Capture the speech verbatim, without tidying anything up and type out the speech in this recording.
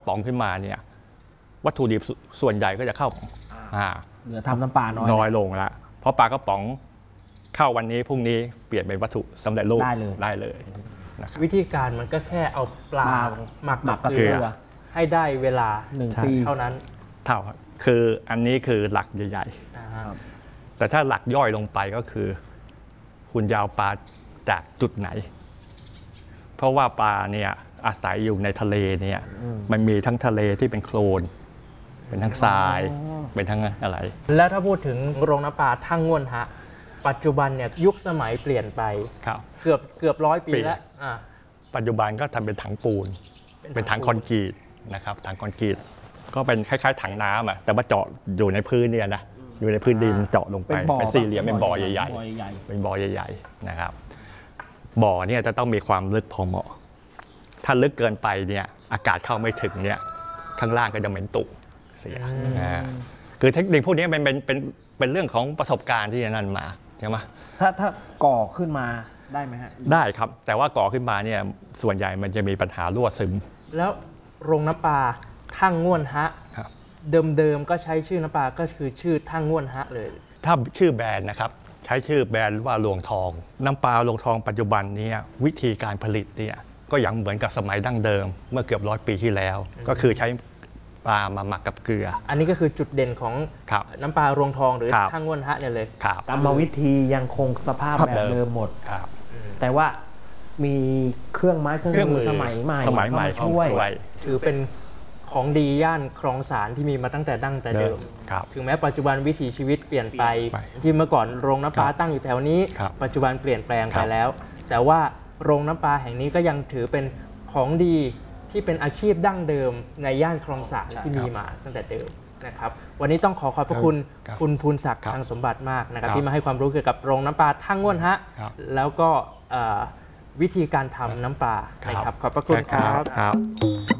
ป๋องขึ้นมาเนี่ยวัตถุดิบส่วนใหญ่ก็จะเข้าอ่าเหลือทำน้ำปลาน้อยน้อยลงแล้วเพราะปลากระป๋องเข้าวันนี้พรุ่งนี้เปลี่ยนเป็นวัตถุสำเร็จรูปได้เลยได้เลยวิธีการมันก็แค่เอาปลาหมักกับเกลือให้ได้เวลาหนึ่งปีเท่านั้นเท่าคืออันนี้คือหลักใหญ่ๆแต่ถ้าหลักย่อยลงไปก็คือคุณยาวปลาจากจุดไหนเพราะว่าปลาเนี่ยอาศัยอยู่ในทะเลเนี่ยมันมีทั้งทะเลที่เป็นโคลนเป็นทั้งทรายเป็นทั้งอะไรแล้วถ้าพูดถึงโรงน้ำปลาทั่งง่วนฮะปัจจุบันเนี่ยยุคสมัยเปลี่ยนไปเกือบเกือบร้อยปีแล้วปัจจุบันก็ทำเป็นถังปูนเป็นถังคอนกรีตนะครับถังคอนกรีตก็เป็นคล้ายๆถังน้ำอ่ะแต่ว่าเจาะอยู่ในพื้นเนี่ยนะอยู่ในพื้นดินเจาะลงไปเป็นสี่เหลี่ยมเป็นบ่อใหญ่ๆเป็นบ่อใหญ่ๆนะครับบ่อเนี่ยจะต้องมีความลึกพอเหมาะถ้าลึกเกินไปเนี่ยอากาศเข้าไม่ถึงเนี่ยข้างล่างก็จะเหม็นตุเสียคือเทคนิคพวกนี้เป็นเป็นเป็นเป็นเรื่องของประสบการณ์ที่นั่นมาใช่ไหมถ้าถ้าก่อขึ้นมาได้ไหมฮะได้ครับแต่ว่าก่อขึ้นมาเนี่ยส่วนใหญ่มันจะมีปัญหารั่วซึมแล้วโรงน้ำปลาทั่งง่วนฮะเดิมๆก็ใช้ชื่อน้ำปลาก็คือชื่อทั่งง่วนฮะเลยถ้าชื่อแบรนด์นะครับใช้ชื่อแบรนด์ว่าลวงทองน้ำปลาลวงทองปัจจุบันนี้วิธีการผลิตเนี่ยก็ยังเหมือนกับสมัยดั้งเดิมเมื่อเกือบร้อยปีที่แล้วก็คือใช้ปลามาหมักกับเกลืออันนี้ก็คือจุดเด่นของน้ำปลารวงทองหรือทั่งง่วนฮะเนี่ยเลยกรรมวิธียังคงสภาพแบบเดิมหมดแต่ว่ามีเครื่องไม้เครื่องมือสมัยใหม่สมัยใหม่ช่วยถือเป็นของดีย่านคลองสารที่มีมาตั้งแต่ดั้งแต่เดิมถึงแม้ปัจจุบันวิถีชีวิตเปลี่ยนไปที่เมื่อก่อนโรงน้ำปลาตั้งอยู่แถวนี้ปัจจุบันเปลี่ยนแปลงไปแล้วแต่ว่าโรงน้ำปลาแห่งนี้ก็ยังถือเป็นของดีที่เป็นอาชีพดั้งเดิมในย่านคลองสารที่มีมาตั้งแต่เดิมนะครับวันนี้ต้องขอขอบพระคุณคุณภูลศักดิ์ทางสมบัติมากนะครับที่มาให้ความรู้เกี่ยวกับโรงน้ำปลาทั่งง่วนฮะแล้วก็วิธีการทำน้ำปลานะครับขอบพระคุณครับ